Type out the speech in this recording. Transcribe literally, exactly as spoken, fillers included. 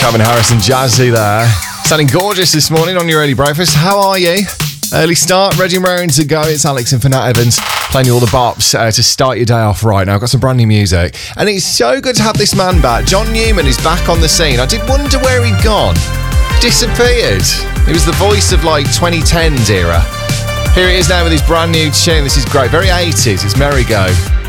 Calvin Harris and Jazzy there. Sounding gorgeous this morning on your early breakfast. How are you? Early start, ready and raring to go. It's Alex and Finat Evans playing you all the bops uh, to start your day off right now. I've got some brand new music. And it's so good to have this man back. John Newman is back on the scene. I did wonder where he'd gone. Disappeared. He was the voice of like twenty tens era. Here he is now with his brand new tune. This is great. Very eighties. It's Merry Go.